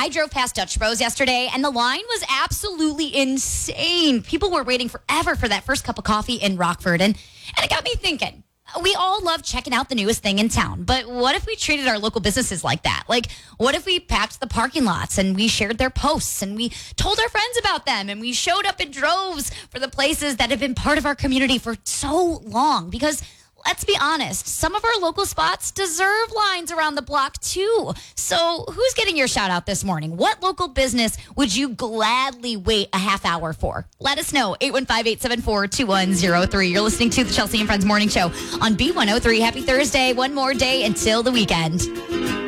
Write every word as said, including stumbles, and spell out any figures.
I drove past Dutch Bros yesterday, and the line was absolutely insane. People were waiting forever for that first cup of coffee in Rockford, and, and it got me thinking. We all love checking out the newest thing in town, but what if we treated our local businesses like that? Like, what if we packed the parking lots and we shared their posts and we told our friends about them and we showed up in droves for the places that have been part of our community for so long? Because let's be honest, some of our local spots deserve lines around the block too. So who's getting your shout out this morning? What local business would you gladly wait a half hour for? Let us know. eight one five, eight seven four, two one zero three. You're listening to the Chelsea and Friends Morning Show on B one oh three. Happy Thursday. One more day until the weekend.